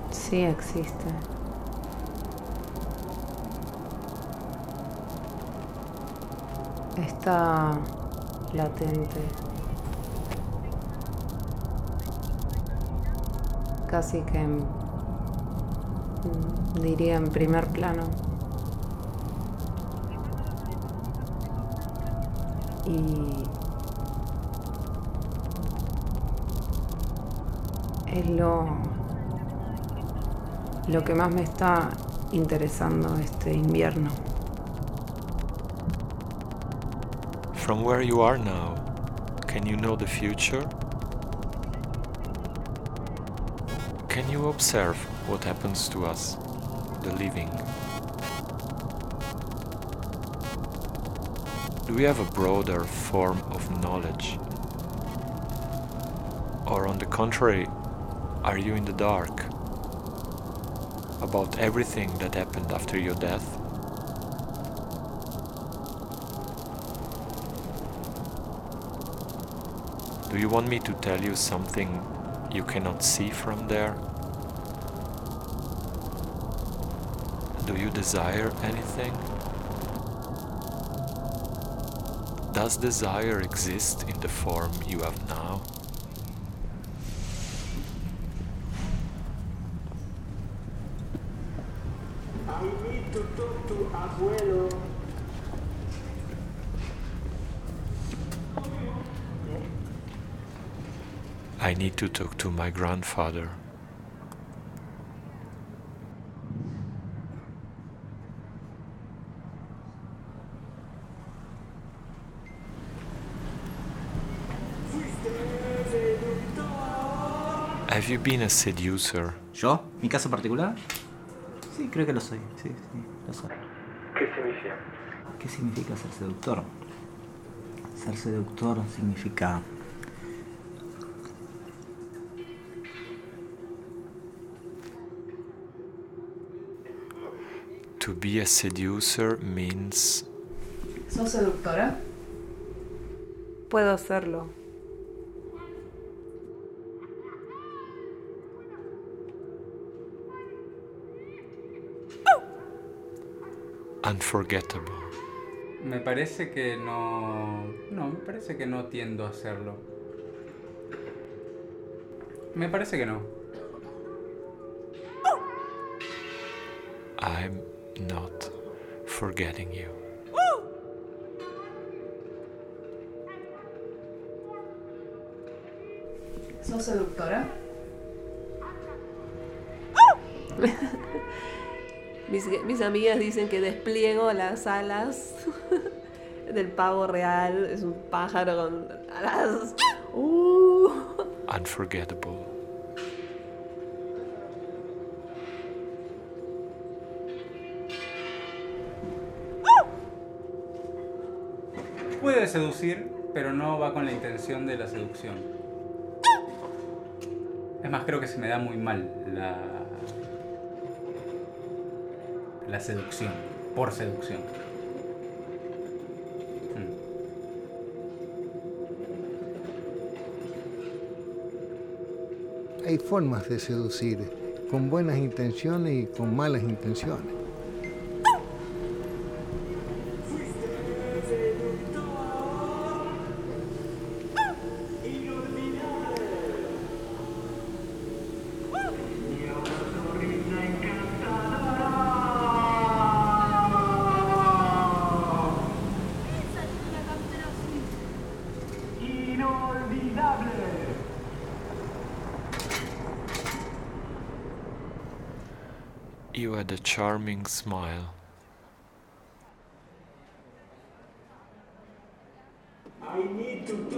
Sí existe. Está latente. Casi que diría en primer plano. Y es lo que más me está interesando este invierno. From where you are now, can you know the future? Can you observe what happens to us, the living? Do we have a broader form of knowledge? Or on the contrary, are you in the dark about everything that happened after your death? Do you want me to tell you something you cannot see from there? Do you desire anything? Does desire exist in the form you have now? I need to talk to Abuelo. I need to talk to my grandfather. Have you been a seducer? ¿Yo? ¿Mi caso particular? Sí, creo que lo soy. Sí, lo soy. ¿Qué significa? ¿Qué significa ser seductor? Ser seductor significa To be a seducer means ¿Sos seductora? Puedo serlo. unforgettable. Me parece que no... No, me parece que no tiendo a hacerlo. Me parece que no. I'm not forgetting you. ¿Sos seductora? Mis amigas dicen que despliego las alas del pavo real. Es un pájaro con alas. Unforgettable. Puede seducir, pero no va con la intención de la seducción. Es más, creo que se me da muy mal la seducción, por seducción. Hay formas de seducir, con buenas intenciones y con malas intenciones. You had a charming smile. I need to talk